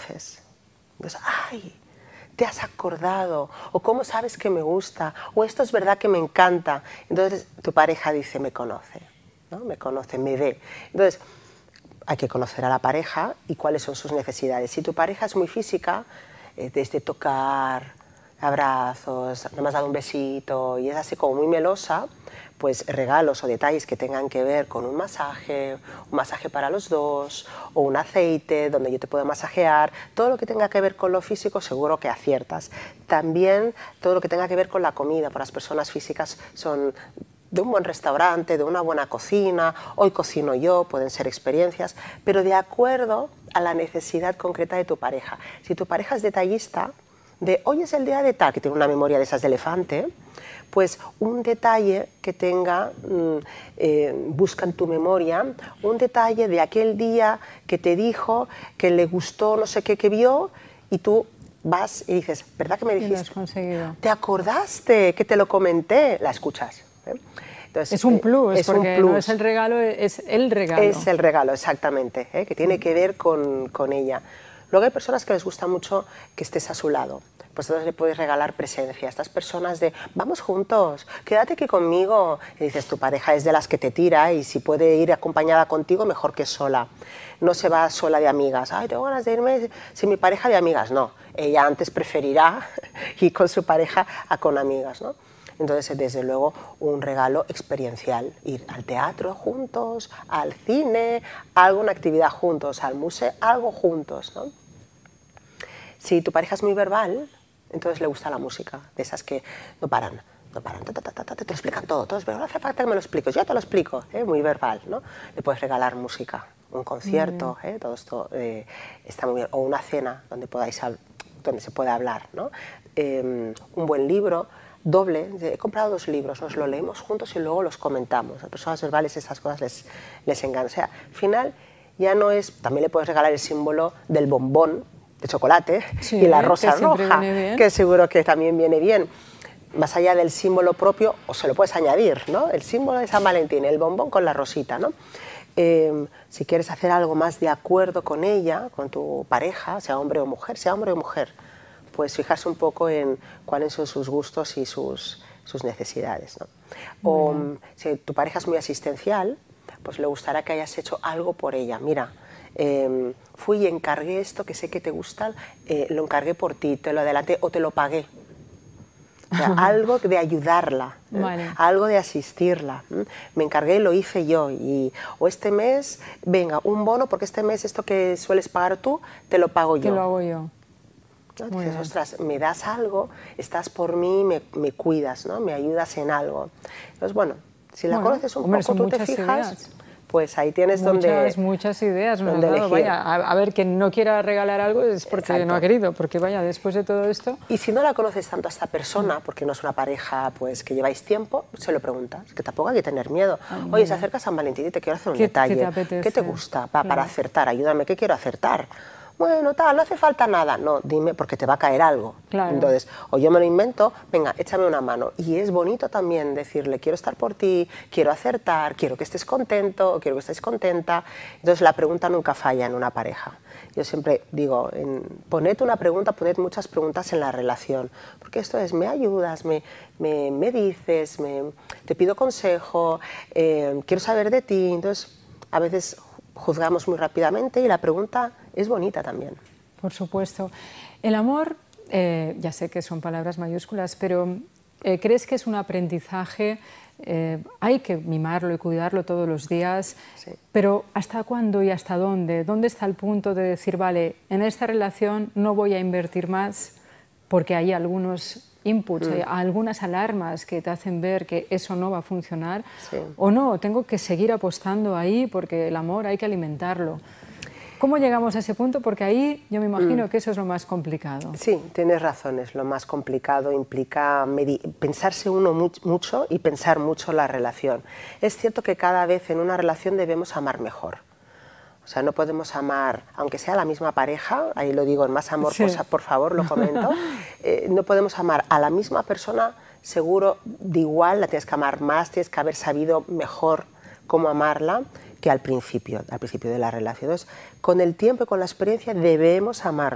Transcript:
conoces. Entonces, ¡ay! Te has acordado, o cómo sabes que me gusta, o esto es verdad que me encanta. Entonces tu pareja dice, me conoce, ¿no? Me conoce, me ve. Entonces hay que conocer a la pareja y cuáles son sus necesidades. Si tu pareja es muy física, desde tocar, abrazos, no me has dado un besito, y es así como muy melosa, pues regalos o detalles que tengan que ver con un masaje para los dos, o un aceite donde yo te puedo masajear, todo lo que tenga que ver con lo físico seguro que aciertas. También todo lo que tenga que ver con la comida, para las personas físicas son de un buen restaurante, de una buena cocina, hoy cocino yo, pueden ser experiencias, pero de acuerdo a la necesidad concreta de tu pareja. Si tu pareja es detallista, de hoy es el día de tal, que tiene una memoria de esas de elefante, pues un detalle que tenga, busca en tu memoria, un detalle de aquel día que te dijo que le gustó no sé qué que vio y tú vas y dices, ¿verdad que me dijiste? Y lo has conseguido. ¿Te acordaste que te lo comenté? La escuchas. Entonces, es un plus, es porque un plus. No es el regalo, es el regalo. Es el regalo, exactamente, que tiene que ver con ella. Luego hay personas que les gusta mucho que estés a su lado, pues entonces le puedes regalar presencia. Estas personas de, vamos juntos, quédate aquí conmigo. Y dices, tu pareja es de las que te tira y si puede ir acompañada contigo, mejor que sola. No se va sola de amigas, ay, tengo ganas de irme sin mi pareja de amigas. No, ella antes preferirá ir con su pareja a con amigas, ¿no? Entonces, desde luego, un regalo experiencial, ir al teatro juntos, al cine, alguna actividad juntos, al museo, algo juntos, ¿no? Si tu pareja es muy verbal, entonces le gusta la música, de esas que no paran, te lo explican todo, pero no hace falta que me lo expliques, yo te lo explico, muy verbal, ¿no? Le puedes regalar música, un concierto, todo esto está muy bien, o una cena donde se pueda hablar, ¿no? Un buen libro, doble, he comprado 2 libros, nos lo leemos juntos y luego los comentamos. A las personas verbales estas cosas les engañan. O sea, al final ya no es, también le puedes regalar el símbolo del bombón de chocolate y la rosa roja, que seguro que también viene bien. Más allá del símbolo propio, o se lo puedes añadir, ¿no? El símbolo de San Valentín, el bombón con la rosita, ¿no? Si quieres hacer algo más de acuerdo con ella, con tu pareja, sea hombre o mujer, pues fijarse un poco en cuáles son sus gustos y sus necesidades, ¿no? O si tu pareja es muy asistencial, pues le gustará que hayas hecho algo por ella. Mira, fui y encargué esto que sé que te gusta, lo encargué por ti, te lo adelanté o te lo pagué. O sea, algo de ayudarla, algo de asistirla. Me encargué y lo hice yo. O este mes, venga, un bono, porque este mes esto que sueles pagar tú, te lo pago yo. Te lo hago yo. ¿No? Dices, ostras, me das algo, estás por mí, me cuidas, ¿no? Me ayudas en algo. Entonces, bueno, si la conoces un poco, tú te fijas, pues ahí tienes muchas ideas. Donde elegir. Vaya, a ver, quien no quiera regalar algo es porque no ha querido, porque vaya, después de todo esto... Y si no la conoces tanto a esta persona, porque no es una pareja pues que lleváis tiempo, se lo preguntas, que tampoco hay que tener miedo. Oye, se acerca San Valentín y te quiero hacer un detalle. ¿Qué te gusta? Para acertar, ayúdame, ¿qué quiero acertar? Bueno, tal, no hace falta nada. No, dime, porque te va a caer algo. Claro. Entonces, o yo me lo invento, venga, échame una mano. Y es bonito también decirle, quiero estar por ti, quiero acertar, quiero que estés contento, quiero que estés contenta. Entonces, la pregunta nunca falla en una pareja. Yo siempre digo, poned una pregunta, poned muchas preguntas en la relación. Porque esto es, me ayudas, me dices, te pido consejo, quiero saber de ti. Entonces, a veces juzgamos muy rápidamente y la pregunta es bonita también. Por supuesto. El amor, ya sé que son palabras mayúsculas, pero ¿crees que es un aprendizaje? Hay que mimarlo y cuidarlo todos los días, pero ¿hasta cuándo y hasta dónde? ¿Dónde está el punto de decir, vale, en esta relación no voy a invertir más porque hay algunos inputs, hay algunas alarmas que te hacen ver que eso no va a funcionar, o no, tengo que seguir apostando ahí porque el amor hay que alimentarlo? ¿Cómo llegamos a ese punto? Porque ahí yo me imagino que eso es lo más complicado. Sí, tienes razón, es lo más complicado, implica pensarse uno mucho y pensar mucho la relación. Es cierto que cada vez en una relación debemos amar mejor. O sea, no podemos amar, aunque sea la misma pareja, ahí lo digo en Más Amor, por favor, lo comento, no podemos amar a la misma persona, seguro, de igual, la tienes que amar más, tienes que haber sabido mejor cómo amarla que al principio de la relación. Entonces, con el tiempo y con la experiencia debemos amar